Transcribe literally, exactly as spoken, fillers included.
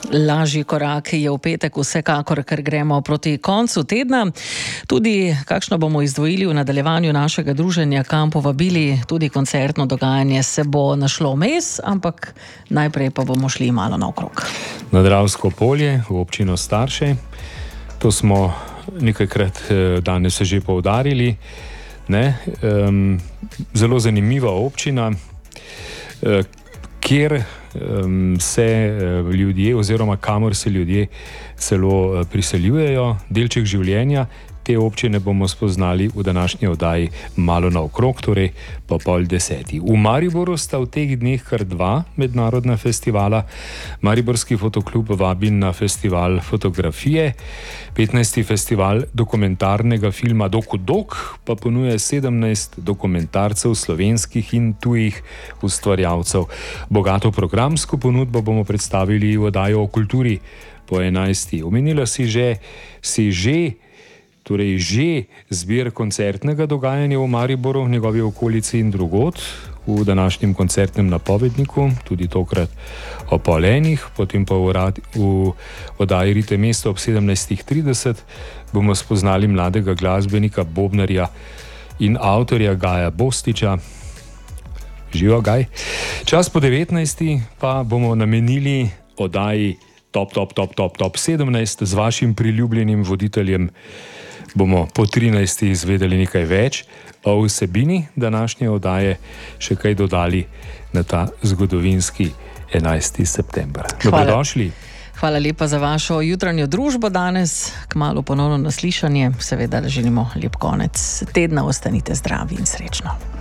Lažji korak je v petek vsekakor, ker gremo proti koncu tedna. Tudi kakšno bomo izdvojili v nadaljevanju našega druženja, kam povabili, tudi koncertno dogajanje se bo našlo vmes, ampak najprej pa bomo šli malo naokrog. Na Dravsko polje, v občino Starše. To smo nekajkrat danes že poudarili. Ne? Um, zelo zanimiva občina, kjer um, se ljudje oziroma kamor se ljudje celo priseljujejo. Delček življenja te občine bomo spoznali v današnji oddaji malo naokrog, torej po pol deseti. V Mariboru sta v teh dneh kar dva mednarodna festivala. Mariborski fotoklub vabi na festival fotografije, petnajsti festival dokumentarnega filma Dokudok pa ponuja sedemnajst dokumentarcev slovenskih in tujih ustvarjalcev. Bogato programsko ponudbo bomo predstavili v oddaji o kulturi po enajsti. Omenila si že, si že Torej že zbir koncertnega dogajanja v Mariboru, v njegovi okolici in drugod, v današnjem koncertnem napovedniku, tudi tokrat o pol enih, potem pa v, rad, v oddaji Rite mesto ob sedemnajstih trideset bomo spoznali mladega glasbenika, bobnarja in avtorja Gaja Bostiča. Živo Gaj. Čas po devetnajsti pa bomo namenili oddaji Top, Top, Top, Top, Top sedemnajst z vašim priljubljenim voditeljem. Bomo po trinajsti izvedeli nekaj več o vsebini današnje oddaje, še kaj dodali na ta zgodovinski enajsti september. Dobrodošli. Hvala lepa za vašo jutranjo družbo danes. Kmalu ponovno naslišanje. Seveda želimo lep konec tedna. Ostanite zdravi in srečno.